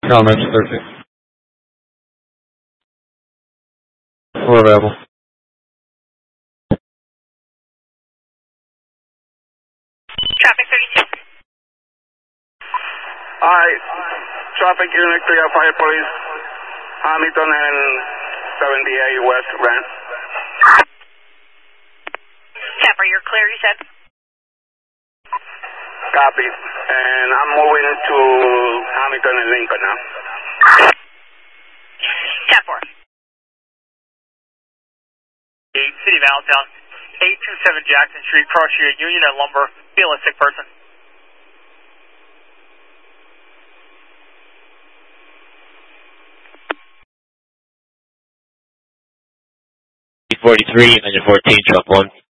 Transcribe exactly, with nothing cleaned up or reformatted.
Comments thirteen. We're available. Traffic thirty-two. Hi, traffic unit three oh five police, Hamilton and seventy-eight West Grand. Tapper, you're clear, you said? Copy. And I'm moving to Hamilton and Lincoln now. Tapper. City of Allentown, eight two seven Jackson Street, cross street, Union and Lumber, feel a sick person. forty-three, engine fourteen, truck one.